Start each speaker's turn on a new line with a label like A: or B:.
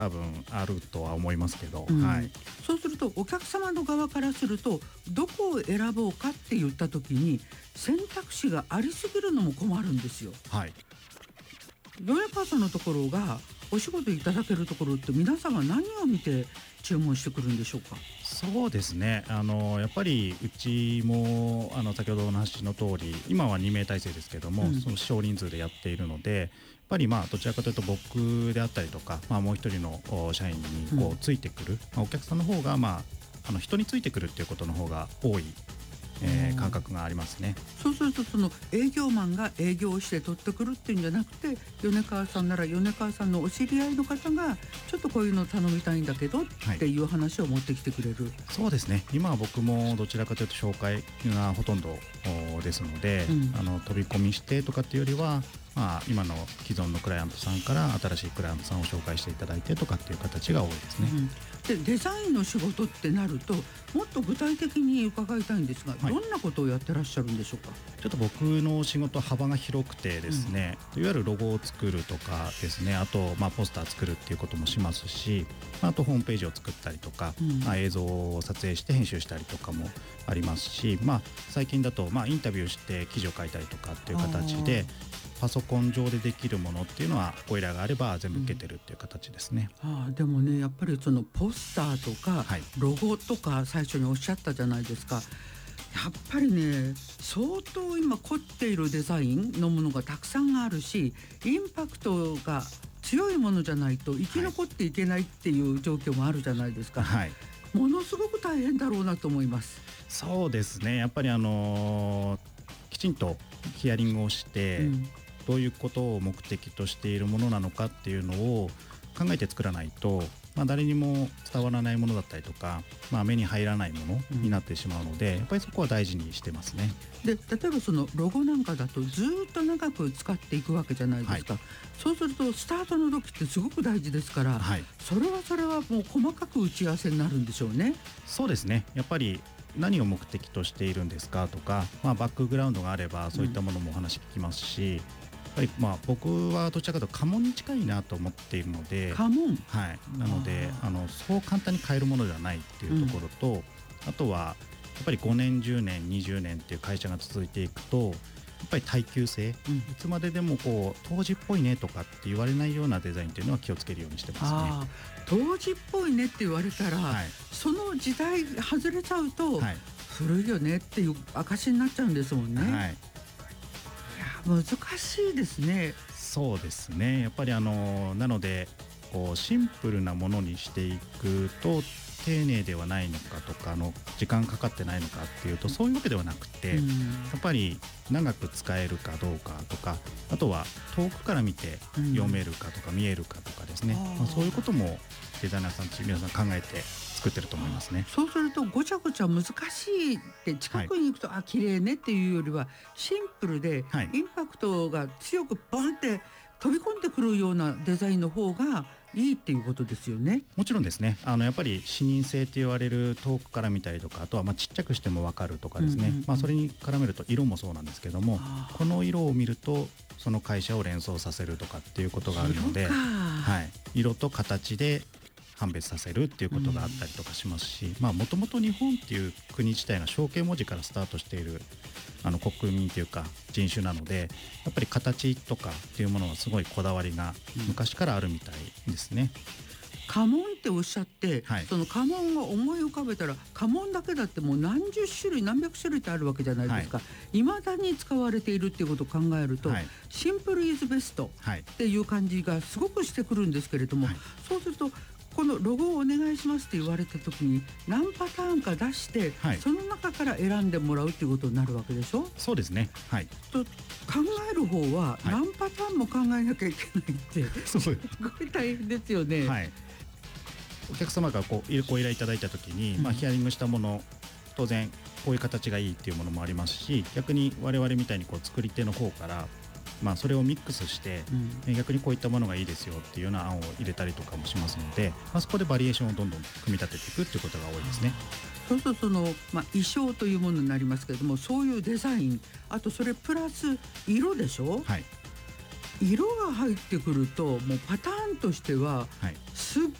A: 多分あるとは思いますけど、
B: はい、そうするとお客様の側からするとどこを選ぼうかって言った時に選択肢がありすぎるのも困るんですよ。
A: はい、
B: 米川さんのところがお仕事いただけるところって皆さんが何を見て注文してくるんでしょうか。
A: そうですね、やっぱりうちも先ほどお話の通り今は2名体制ですけども、その少人数でやっているので、やっぱりどちらかというと僕であったりとか、もう一人の社員についてくる、お客さんの方が、人についてくるっていうことの方が多い、感覚がありますね。
B: そうするとその営業マンが営業をして取ってくるっていうんじゃなくて、米川さんなら米川さんのお知り合いの方がちょっとこういうの頼みたいんだけどっていう話を持ってきてくれる、
A: そうですね、今は僕もどちらかというと紹介がほとんどですので、飛び込みしてとかっていうよりは、今の既存のクライアントさんから新しいクライアントさんを紹介していただいてとかっていう形が多いですね。
B: でデザインの仕事ってなるともっと具体的に伺いたいんですが、どんなことをやってらっしゃるんでしょうか。
A: ちょっと僕の仕事幅が広くてですね、いわゆるロゴを作るとかですね、あとポスター作るっていうこともしますし、あとホームページを作ったりとか、映像を撮影して編集したりとかもありますし、最近だとインタビューして記事を書いたりとかっていう形でパソコン上でできるものっていうのはご依頼があれば全部受けてるっていう形ですね。
B: でもねやっぱりそのポスターとかロゴとか最初におっしゃったじゃないですか。やっぱりね相当今凝っているデザインのものがたくさんあるし、インパクトが強いものじゃないと生き残っていけないっていう状況もあるじゃないですか。ものすごく大変だろうなと思います。
A: そうですね、やっぱりきちんとヒアリングをして、どういうことを目的としているものなのかっていうのを考えて作らないと、誰にも伝わらないものだったりとか、目に入らないものになってしまうので、やっぱりそこは大事にしてますね。
B: で例えばそのロゴなんかだとずっと長く使っていくわけじゃないですか。そうするとスタートの時ってすごく大事ですから、それはもう細かく打ち合わせになるんでしょうね。
A: そうですね、やっぱり何を目的としているんですかとか、バックグラウンドがあればそういったものもお話聞きますし、やっぱり僕はどちらかというと家紋に近いなと思っているので、
B: 家紋、
A: なのでそう簡単に変えるものではないっていうところと、あとはやっぱり5年10年20年っていう会社が続いていくと、やっぱり耐久性、いつまででも当時っぽいねとかって言われないようなデザインっていうのは気をつけるようにしてますね。
B: 当時っぽいねって言われたら、その時代外れちゃうと、古いよねっていう証になっちゃうんですもんね。いや難しいですね。
A: そうですね、やっぱりなのでシンプルなものにしていくと丁寧ではないのかとか時間かかってないのかっていうとそういうわけではなくて、やっぱり長く使えるかどうかとか、あとは遠くから見て読めるかとか見えるかとかですね、そういうこともデザイナーさんたち皆さん考えて作ってると思いますね。
B: そうするとごちゃごちゃ難しいって近くに行くと、綺麗ねっていうよりはシンプルで、インパクトが強くボンって飛び込んでくるようなデザインの方がいいっていうことですよね。
A: もちろんですね、やっぱり視認性って言われる遠くから見たりとか、あとはちっちゃくしても分かるとかですね、それに絡めると色もそうなんですけども、この色を見るとその会社を連想させるとかっていうことがあるので、色と形で判別させるっていうことがあったりとかしますし、もともと日本っていう国自体が象形文字からスタートしている国民というか人種なので、やっぱり形とかっていうものはすごいこだわりが昔からあるみたいですね。
B: 家紋っておっしゃって、その家紋を思い浮かべたら家紋だけだってもう何十種類何百種類ってあるわけじゃないですか。未だに使われているっていうことを考えると、シンプルイズベストっていう感じがすごくしてくるんですけれども、そうするとこのロゴをお願いしますって言われた時に何パターンか出して、その中から選んでもらうっていうことになるわけでしょ。
A: そうですね、
B: と考える方は何パターンも考えなきゃいけないってすごい大変ですよね。
A: お客様がご依頼いただいた時に、ヒアリングしたもの当然こういう形がいいっていうものもありますし、逆に我々みたいに作り手の方からそれをミックスして、逆にこういったものがいいですよっていうような案を入れたりとかもしますので、そこでバリエーションをどんどん組み立てていくっていうことが多いですね。
B: そうするとその、衣装というものになりますけれども、そういうデザイン、あとそれプラス色でしょ。 色が入ってくるともうパターンとしては、すっ